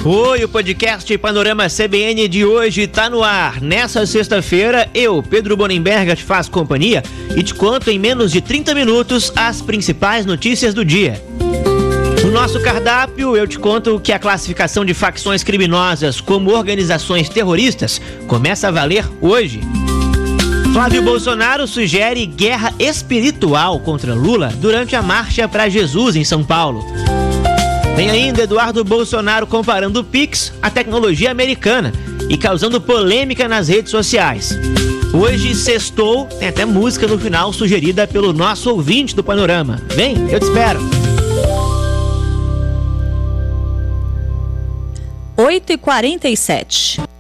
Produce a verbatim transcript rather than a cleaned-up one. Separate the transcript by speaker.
Speaker 1: Oi, o podcast Panorama C B N de hoje tá no ar. Nessa sexta-feira, eu, Pedro Bonenberga, te faço companhia e te conto em menos de trinta minutos as principais notícias do dia. No nosso cardápio, eu te conto que a classificação de facções criminosas como organizações terroristas começa a valer hoje. Flávio Bolsonaro sugere guerra espiritual contra Lula durante a Marcha para Jesus em São Paulo. Tem ainda Eduardo Bolsonaro comparando o Pix à tecnologia americana e causando polêmica nas redes sociais. Hoje, sextou, tem até música no final sugerida pelo nosso ouvinte do Panorama. Vem, eu te espero.
Speaker 2: oito e quarenta e sete.